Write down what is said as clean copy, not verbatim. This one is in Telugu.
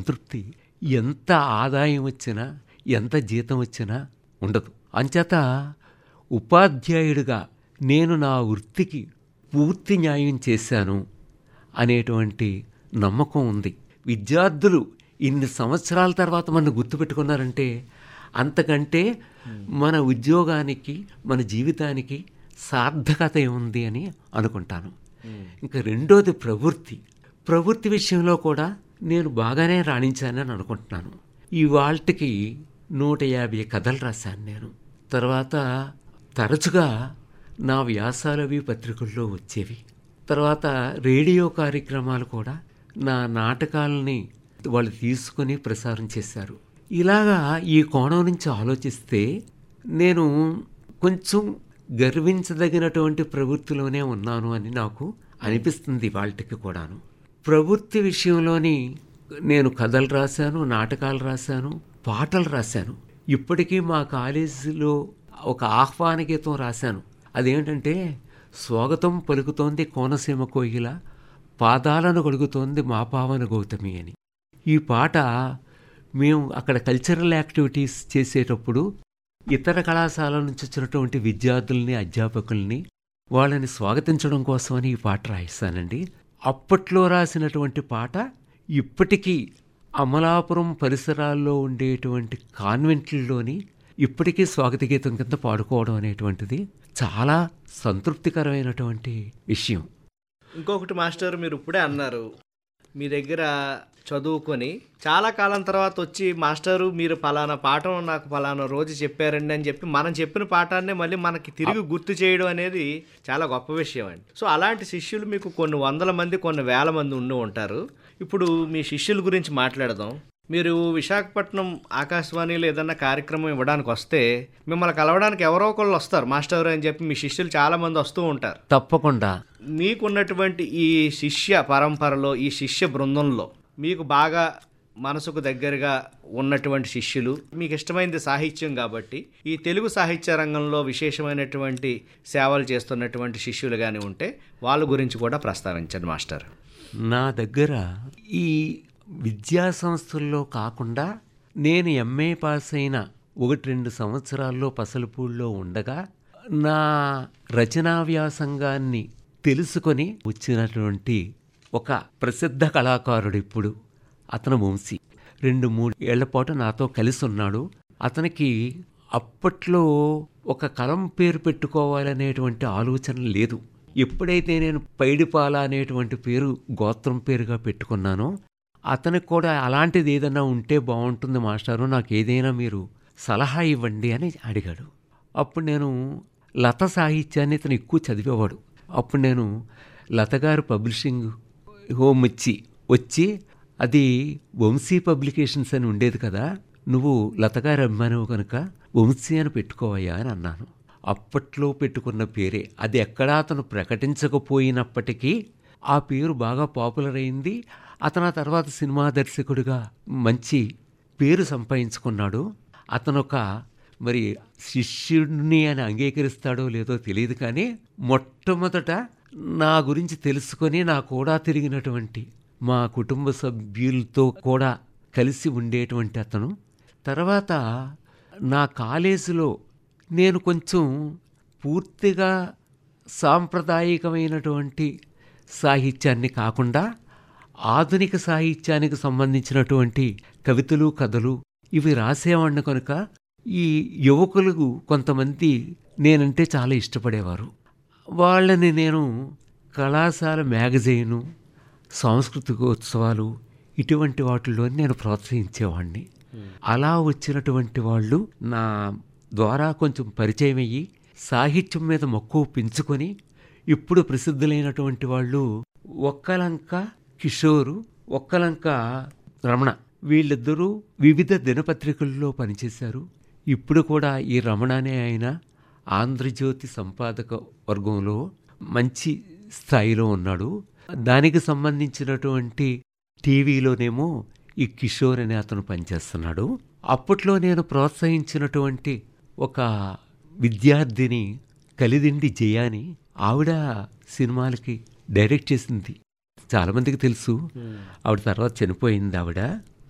సంతృప్తి ఎంత ఆదాయం వచ్చినా ఎంత జీతం వచ్చినా ఉండదు. అంచేత ఉపాధ్యాయుడిగా నేను నా వృత్తికి పూర్తి న్యాయం చేశాను అనేటువంటి నమ్మకం ఉంది. విద్యార్థులు ఇన్ని సంవత్సరాల తర్వాత మనం గుర్తుపెట్టుకున్నారంటే అంతకంటే మన ఉద్యోగానికి మన జీవితానికి సార్థకత ఏముంది అని అనుకుంటాను. ఇంకా రెండోది ప్రవృత్తి విషయంలో కూడా నేను బాగానే రాణించానని అనుకుంటున్నాను. ఇవాళకి 150 కథలు రాశాను నేను. తర్వాత తరచుగా నా వ్యాసాలవి పత్రికల్లో వచ్చేవి. తర్వాత రేడియో కార్యక్రమాలు కూడా నా నాటకాలని వాళ్ళు తీసుకొని ప్రసారం చేశారు. ఇలాగా ఈ కోణం నుంచి ఆలోచిస్తే నేను కొంచెం గర్వించదగినటువంటి ప్రవృత్తిలోనే ఉన్నాను అని నాకు అనిపిస్తుంది వాళ్ళకి కూడాను. ప్రవృత్తి విషయంలోని నేను కథలు రాశాను, నాటకాలు రాశాను, పాటలు రాశాను. ఇప్పటికీ మా కాలేజీలో ఒక ఆహ్వాన గీతం రాశాను. అదేంటంటే, స్వాగతం పలుకుతోంది కోనసీమ కోయిల, పాదాలను కడుగుతోంది మా పావన గౌతమి అని. ఈ పాట మేము అక్కడ కల్చరల్ యాక్టివిటీస్ చేసేటప్పుడు ఇతర కళాశాల నుంచి వచ్చినటువంటి విద్యార్థుల్ని, అధ్యాపకుల్ని వాళ్ళని స్వాగతించడం కోసమని ఈ పాట రాయిస్తానండి. అప్పట్లో రాసినటువంటి పాట ఇప్పటికీ అమలాపురం పరిసరాల్లో ఉండేటువంటి కాన్వెంట్లలోని ఇప్పటికీ స్వాగత గీతం కింద పాడుకోవడం అనేటువంటిది చాలా సంతృప్తికరమైనటువంటి విషయం. ఇంకొకటి మాస్టర్, మీరు ఇప్పుడే అన్నారు మీ దగ్గర చదువుకొని చాలా కాలం తర్వాత వచ్చి మాస్టరు మీరు పలానా పాఠం నాకు పలానా రోజు చెప్పారండి అని చెప్పి మనం చెప్పిన పాఠాన్నే మళ్ళీ మనకి తిరిగి గుర్తు చేయడం అనేది చాలా గొప్ప విషయం అండి. సో అలాంటి శిష్యులు మీకు కొన్ని వందల మంది కొన్ని వేల మంది ఉండి ఉంటారు. ఇప్పుడు మీ శిష్యుల గురించి మాట్లాడదాం. మీరు విశాఖపట్నం ఆకాశవాణిలో ఏదన్నా కార్యక్రమం ఇవ్వడానికి వస్తే మిమ్మల్ని కలవడానికి ఎవరో ఒకళ్ళు వస్తారు మాస్టర్ అని చెప్పి. మీ శిష్యులు చాలా మంది వస్తూ ఉంటారు. తప్పకుండా. మీకున్నటువంటి ఈ శిష్య పరంపరలో, ఈ శిష్య బృందంలో మీకు బాగా మనసుకు దగ్గరగా ఉన్నటువంటి శిష్యులు, మీకు ఇష్టమైనది సాహిత్యం కాబట్టి ఈ తెలుగు సాహిత్య రంగంలో విశేషమైనటువంటి సేవలు చేస్తున్నటువంటి శిష్యులు కానీ ఉంటే వాళ్ళ గురించి కూడా ప్రస్తావించండి మాస్టర్. నా దగ్గర ఈ విద్యా సంస్థల్లో కాకుండా నేను ఎంఏ పాస్ అయిన 1-2 సంవత్సరాల్లో పసలపూడిలో ఉండగా నా రచనా వ్యాసంగాన్ని తెలుసుకొని వచ్చినటువంటి ఒక ప్రసిద్ధ కళాకారుడు ఇప్పుడు, అతను వంశీ. 2-3 ఏళ్ల పాటు నాతో కలిసి ఉన్నాడు. అతనికి అప్పట్లో ఒక కలం పేరు పెట్టుకోవాలనేటువంటి ఆలోచన లేదు. ఎప్పుడైతే నేను పైడిపాల అనేటువంటి పేరు గోత్రం పేరుగా పెట్టుకున్నానో అతనికి కూడా అలాంటిది ఏదైనా ఉంటే బాగుంటుంది మాస్టారు, నాకు ఏదైనా మీరు సలహా ఇవ్వండి అని అడిగాడు. అప్పుడు నేను లత సాహిత్యాన్ని ఇతను ఎక్కువ చదివేవాడు. అప్పుడు నేను లతగారు పబ్లిషింగ్ హోమ్ వచ్చి అది వంశీ పబ్లికేషన్స్ అని ఉండేది కదా, నువ్వు లతగారు అభిమానివు కనుక వంశీ అని పెట్టుకోవయ్యా అని అన్నాను. అప్పట్లో పెట్టుకున్న పేరే అది. ఎక్కడా అతను ప్రకటించకపోయినప్పటికీ ఆ పేరు బాగా పాపులర్ అయింది. అతను ఆ తర్వాత సినిమా దర్శకుడిగా మంచి పేరు సంపాదించుకున్నాడు. అతను ఒక మరి శిష్యుడిని అని అంగీకరిస్తాడో లేదో తెలియదు, కానీ మొట్టమొదట నా గురించి తెలుసుకొని నా కూడా తిరిగినటువంటి మా కుటుంబ సభ్యులతో కూడా కలిసి ఉండేటువంటి అతను. తర్వాత నా కాలేజీలో నేను కొంచెం పూర్తిగా సాంప్రదాయికమైనటువంటి సాహిత్యాన్ని కాకుండా ఆధునిక సాహిత్యానికి సంబంధించినటువంటి కవితలు, కథలు ఇవి రాసేవాడిని కనుక ఈ యువకులకు కొంతమంది నేనంటే చాలా ఇష్టపడేవారు. వాళ్ళని నేను కళాశాల మ్యాగజైను, సాంస్కృతికోత్సవాలు ఇటువంటి వాటిల్లో నేను ప్రోత్సహించేవాడిని. అలా వచ్చినటువంటి వాళ్ళు నా ద్వారా కొంచెం పరిచయం అయ్యి సాహిత్యం మీద మక్కువ పెంచుకొని ఇప్పుడు ప్రసిద్ధులైనటువంటి వాళ్ళు ఒక్కలంక కిషోరు, ఒక్కలంక రమణ. వీళ్ళిద్దరూ వివిధ దినపత్రికల్లో పనిచేశారు. ఇప్పుడు కూడా ఈ రమణనే ఆయన ఆంధ్రజ్యోతి సంపాదక వర్గంలో మంచి స్థాయిలో ఉన్నాడు. దానికి సంబంధించినటువంటి టీవీలోనేమో ఈ కిషోర్ అనే అతను పనిచేస్తున్నాడు. అప్పట్లో నేను ప్రోత్సహించినటువంటి ఒక విద్యార్థిని కలిదిండి జయాని, ఆవిడ సినిమాలకి డైరెక్ట్ చేసింది. చాలామందికి తెలుసు. ఆవిడ తర్వాత చనిపోయింది. ఆవిడ